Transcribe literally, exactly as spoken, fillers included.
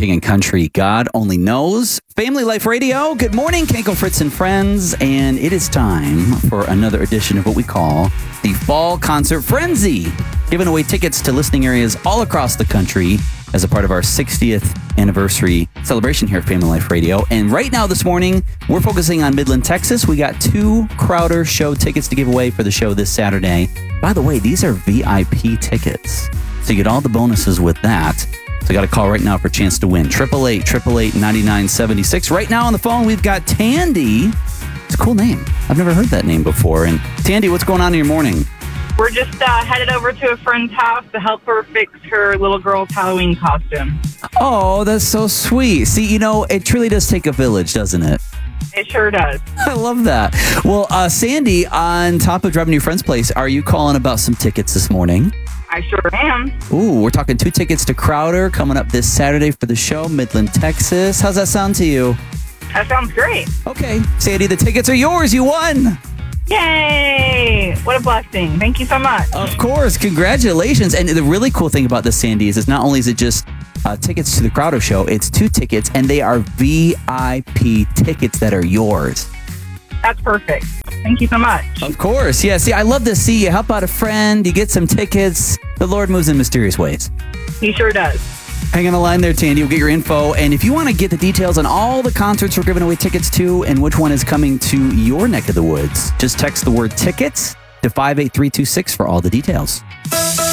King and Country. God only knows. Family Life Radio. Good morning, Kanko, Fritz, and friends. And it is time for another edition of what we call the Fall Concert Frenzy. Giving away tickets to listening areas all across the country as a part of our sixtieth anniversary celebration here at Family Life Radio. And right now this morning, we're focusing on Midland, Texas. We got two Crowder show tickets to give away for the show this Saturday. By the way, these are V I P tickets. So you get all the bonuses with that. So you got to call right now for a chance to win. eight eight eight, eight eight eight, nine nine seven six. Right now on the phone, we've got Tandy. It's a cool name. I've never heard that name before. And Tandy, what's going on in your morning? We're just uh, headed over to a friend's house to help her fix her little girl's Halloween costume. Oh, that's so sweet. See, you know, it truly does take a village, doesn't it? It sure does. I love that. Well, uh, Sandy, on top of driving to your friend's place, are you calling about some tickets this morning? I sure am. Ooh, we're talking two tickets to Crowder coming up this Saturday for the show, Midland, Texas. How's that sound to you? That sounds great. Okay, Sandy, the tickets are yours. You won. Yay! What a blessing. Thank you so much. Of course. Congratulations. And the really cool thing about this, Sandy, is it's not only is it just uh, tickets to the Crowder show, it's two tickets, and they are V I P tickets that are yours. That's perfect. Thank you so much. Of course. Yeah, see, I love to see you help out a friend, you get some tickets. The Lord moves in mysterious ways. He sure does. Hang on the line there, Tandy. We'll get your info. And if you want to get the details on all the concerts we're giving away tickets to and which one is coming to your neck of the woods, just text the word tickets to five eight three two six for all the details.